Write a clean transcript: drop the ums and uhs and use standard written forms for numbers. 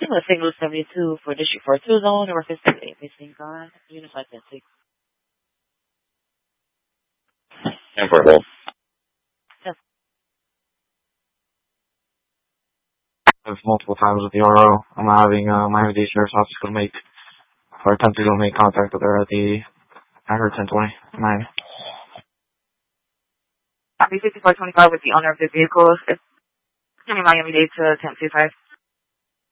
Let's signal 72 for District 42 zone, number 58, missing God, Unified 10-6. And for hold. Yes. I've multiple times with the RO. I'm having Miami-Dade Sheriff's Office go make, or attempt to go make contact with her at the, I heard 1020, Miami. Copy 5425 with the owner of the vehicle. It's Miami-Dade to 1025.